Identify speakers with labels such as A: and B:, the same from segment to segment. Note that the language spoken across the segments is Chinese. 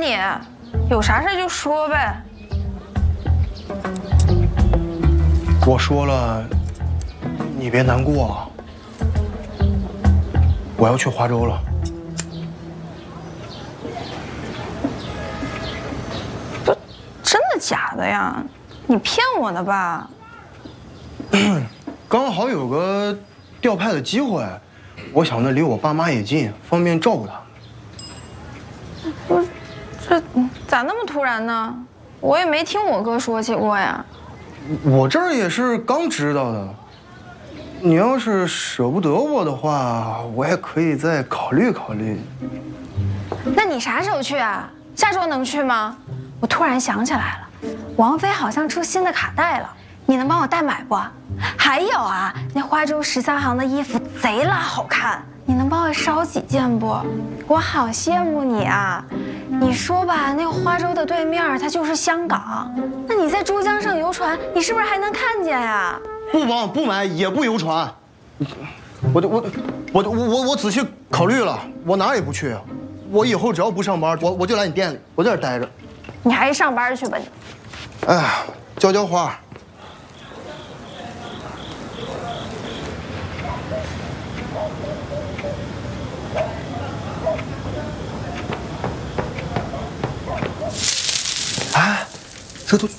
A: 你，有啥事就说呗。
B: 我说了，你别难过啊。我要去华州了。
A: 不，真的假的呀？你骗我的吧？
B: 刚好有个调派的机会，我想着离我爸妈也近，方便照顾他们。
A: 不是，这咋那么突然呢？我也没听我哥说起过呀。
B: 我这儿也是刚知道的。你要是舍不得我的话，我也可以再考虑考虑。
A: 那你啥时候去啊？下周能去吗？我突然想起来了，王菲好像出新的卡带了，你能帮我代买不？还有啊，那花州13行的衣服贼拉好看，你能帮我捎几件不？我好羡慕你啊！你说吧，那个花州的对面它就是香港，那你在珠江上游船，你是不是还能看见呀？
B: 不帮不买也不游船，我仔细考虑了，我哪儿也不去。我以后只要不上班，我就来你店里，我在这儿待着。
A: 你还是上班去吧你。
B: 哎呀，浇花。哎，这都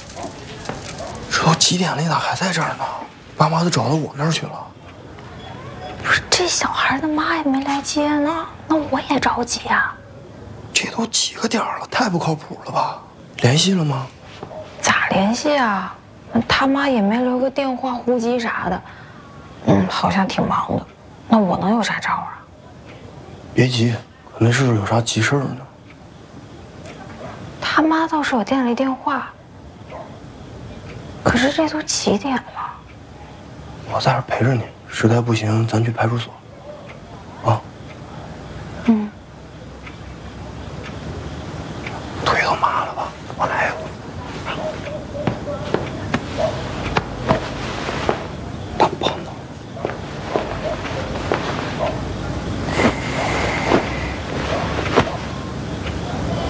B: 几点了，你咋还在这儿呢？爸妈都找到我那儿去了。
A: 不是，这小孩的妈也没来接呢，那我也着急啊。
B: 这都几个点了，太不靠谱了吧？联系了吗？
A: 咋联系啊？他妈也没留个电话、户籍啥的。好像挺忙的。那我能有啥招啊？
B: 别急，可能是有啥急事儿呢。
A: 他妈倒是有店里电话，可是这都几点了？
B: 我在这儿陪着你，实在不行咱去派出所。